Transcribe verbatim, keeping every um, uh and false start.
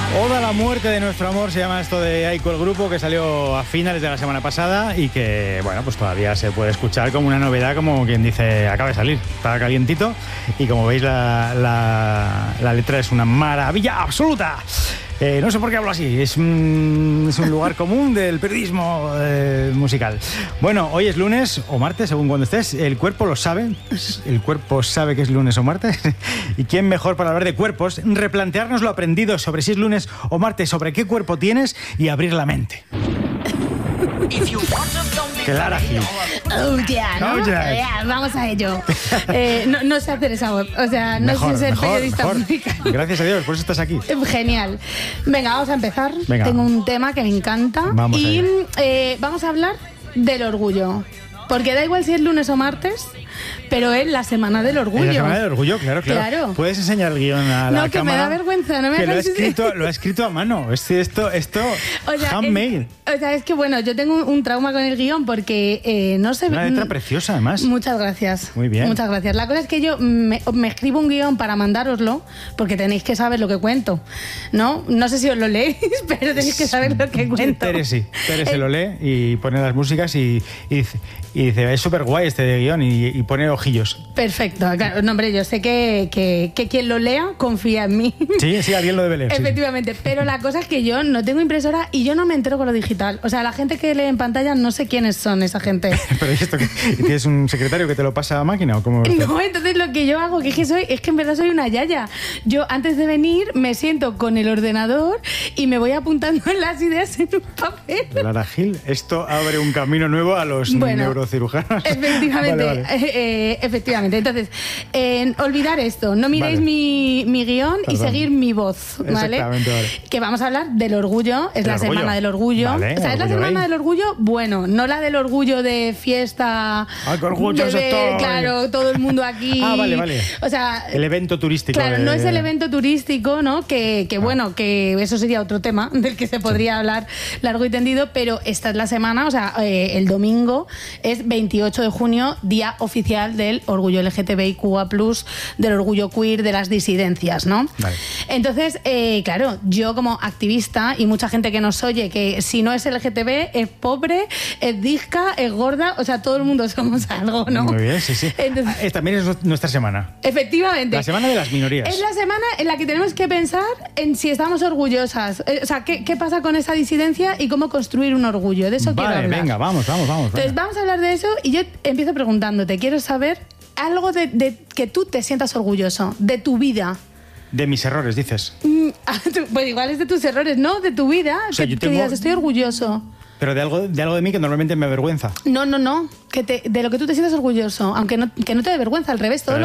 Oda a la muerte de nuestro amor se llama esto de Aiko, el grupo, que salió a finales de la semana pasada y que, bueno, pues todavía se puede escuchar como una novedad, como quien dice, acaba de salir, está calientito y como veis la, la, la letra es una maravilla absoluta. Eh, no sé por qué hablo así, es un, es un lugar común del periodismo eh, musical. Bueno, hoy es lunes o martes, según cuando estés, el cuerpo lo sabe, el cuerpo sabe que es lunes o martes, y quién mejor para hablar de cuerpos, replantearnos lo aprendido sobre si es lunes o martes, sobre qué cuerpo tienes y abrir la mente. Clara Gil. Oh, yeah, ¿no? Oh, yeah. Yeah, vamos a ello. Eh, no, no sé hacer esa voz, o sea, no Mejor, sé ser mejor, periodista mejor. musical. Gracias a Dios, por eso estás aquí. Genial. Venga, vamos a empezar. Venga. Tengo un tema que me encanta. Vamos y allá. eh, vamos a hablar del orgullo. Porque da igual si es lunes o martes, pero es la semana del orgullo. En la semana del orgullo, claro, claro. Claro. Puedes enseñar el guión a la No, que cámara. me da vergüenza, no me que lo ha hagas así. escrito, lo ha escrito a mano. Es, esto, esto, O sea, handmade. Es, o sea, es que bueno, yo tengo un, un trauma con el guión porque eh, no sé... Una letra preciosa, además. Muchas gracias. Muy bien. Muchas gracias. La cosa es que yo me, me escribo un guión para mandároslo porque tenéis que saber lo que cuento, ¿no? No sé si os lo leéis, pero tenéis que saber lo que cuento. Tere sí. Tere se lo lee y pone las músicas y, y, dice, y dice, es súper guay este guión y, y pone ojillos. Perfecto. Claro, no, hombre, yo sé que, que, que quien lo lea confía en mí. Sí, sí, alguien lo debe leer. Sí. Efectivamente, pero la cosa es que yo no tengo impresora y yo no me entero con lo digital. O sea, la gente que lee en pantalla no sé quiénes son esa gente. Pero ¿y esto qué? ¿Tienes un secretario que te lo pasa a máquina o cómo? No, entonces lo que yo hago, que es que soy, es que en verdad soy una yaya. Yo antes de venir me siento con el ordenador y me voy apuntando las ideas en un papel. Clara Gil, esto abre un camino nuevo a los Bueno, neurocirujanos. Efectivamente, Vale, vale. eh, eh, efectivamente. Entonces, eh, olvidar esto, no miréis Vale. mi, mi guión y Perdón. seguir mi voz, ¿vale? Exactamente, vale. Que vamos a hablar del orgullo, es Del la orgullo. semana del orgullo. Vale, o sea, es la orgullo semana gay. del orgullo, bueno, no la del orgullo de fiesta. Ay, qué orgulloso bebé, estoy. claro, todo el mundo aquí. Ah, vale, vale. O sea, El evento turístico. claro, de- no es el evento turístico, ¿no? Que, que bueno, que eso sería otro tema del que se podría hablar largo y tendido, pero esta es la semana, o sea, eh, el domingo es veintiocho de junio, día oficial del orgullo L G T B I Q A plus, del orgullo queer, de las disidencias, ¿no? Vale. Entonces, eh, claro, yo como activista y mucha gente que nos oye, que si no es L G T B, es pobre, es disca, es gorda, o sea, todo el mundo somos algo, ¿no? Muy bien, sí, sí. Entonces, Ah, es- también es nuestra semana. efectivamente. La semana de las minorías. Es la semana en la que tenemos que pensar en si estamos orgullosas. Eh, O sea, ¿qué, qué pasa con esa disidencia y cómo construir un orgullo? De eso quiero Vale, hablar. venga, vamos, vamos, vamos. Entonces, venga. vamos a hablar de eso y yo empiezo preguntándote, quiero saber algo de, de que tú te sientas orgulloso, de tu vida. De mis errores, dices. Mm, Pues igual es de tus errores, ¿no? De tu vida, O sea, que, yo que tengo- digas, estoy orgulloso. Pero de algo, de algo de mí que normalmente me avergüenza. No, no, no, que te, de lo que tú te sientas orgulloso, aunque no, que no te dé vergüenza, al revés, todo